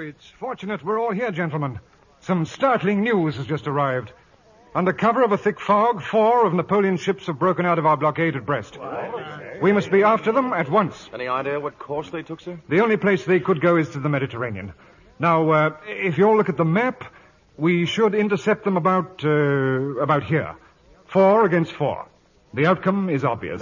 It's fortunate we're all here, gentlemen. Some startling news has just arrived. Under cover of a thick fog, 4 of Napoleon's ships have broken out of our blockade at Brest. We must be after them at once. Any idea what course they took, sir? The only place they could go is to the Mediterranean. Now, if you'll look at the map, we should intercept them about here. 4 against 4. The outcome is obvious.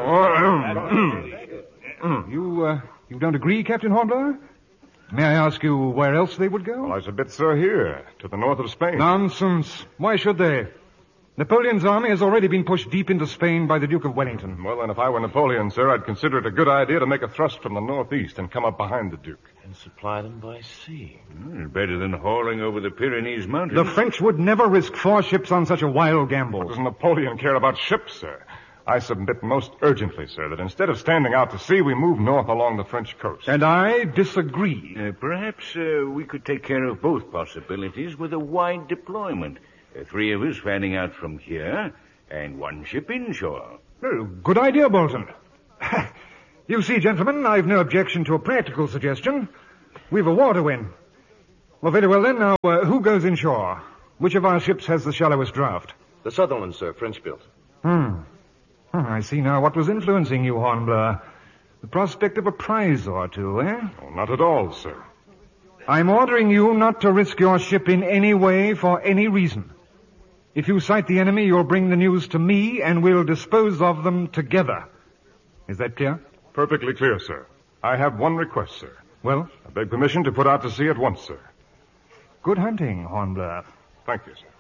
You don't agree, Captain Hornblower? May I ask you where else they would go? Well, I submit, sir, here, to the north of Spain. Nonsense. Why should they? Napoleon's army has already been pushed deep into Spain by the Duke of Wellington. Well, then, if I were Napoleon, sir, I'd consider it a good idea to make a thrust from the northeast and come up behind the Duke. And supply them by sea. Better than hauling over the Pyrenees Mountains. The French would never risk 4 ships on such a wild gamble. What does Napoleon care about ships, sir? I submit most urgently, sir, that instead of standing out to sea, we move north along the French coast. And I disagree. Perhaps we could take care of both possibilities with a wide deployment. 3 of us fanning out from here, and 1 ship inshore. Oh, good idea, Bolton. You see, gentlemen, I've no objection to a practical suggestion. We've a war to win. Well, very well then. Now, who goes inshore? Which of our ships has the shallowest draft? The Sutherland, sir, French-built. I see now what was influencing you, Hornblower. The prospect of a prize or two, eh? Oh, not at all, sir. I'm ordering you not to risk your ship in any way for any reason. If you sight the enemy, you'll bring the news to me, and we'll dispose of them together. Is that clear? Perfectly clear, sir. I have one request, sir. Well? I beg permission to put out to sea at once, sir. Good hunting, Hornblower. Thank you, sir.